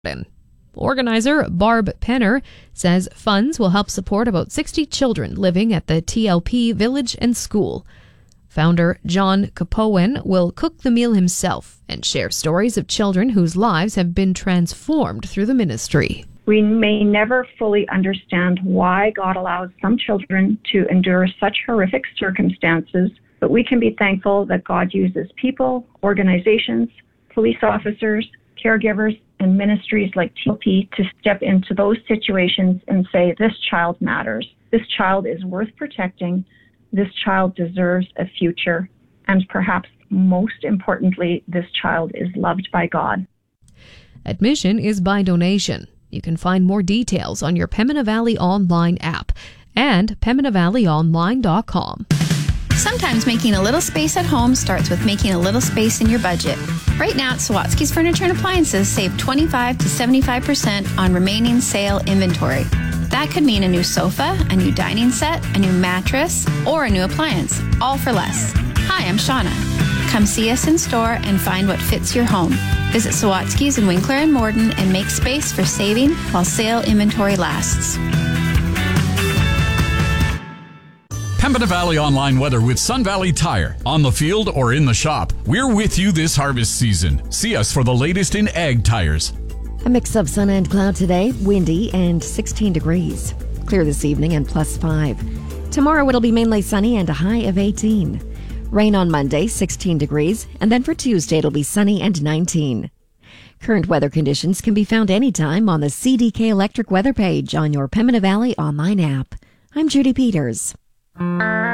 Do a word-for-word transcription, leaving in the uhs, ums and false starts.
Organizer Barb Penner says funds will help support about sixty children living at the T L P village and school. Founder John Capowen will cook the meal himself and share stories of children whose lives have been transformed through the ministry. We may never fully understand why God allows some children to endure such horrific circumstances, but we can be thankful that God uses people, organizations, police officers, caregivers, and ministries like T L P to step into those situations and say, this child matters. This child is worth protecting. This child deserves a future. And perhaps most importantly, this child is loved by God. Admission is by donation. You can find more details on your Pembina Valley Online app and pembina valley online dot com. Sometimes making a little space at home starts with making a little space in your budget. Right now at Sawatsky's Furniture and Appliances, save twenty-five to seventy-five percent on remaining sale inventory. That could mean a new sofa, a new dining set, a new mattress, or a new appliance, all for less. Hi, I'm Shauna. Come see us in store and find what fits your home. Visit Sawatsky's in Winkler and Morden and make space for saving while sale inventory lasts. Pembina Valley Online weather with Sun Valley Tire. On the field or in the shop, we're with you this harvest season. See us for the latest in ag tires. A mix of sun and cloud today, windy and sixteen degrees. Clear this evening and plus five. Tomorrow it'll be mainly sunny and a high of eighteen. Rain on Monday, sixteen degrees, and then for Tuesday it'll be sunny and nineteen. Current weather conditions can be found anytime on the C D K Electric weather page on your Pembina Valley Online app. I'm Judy Peters.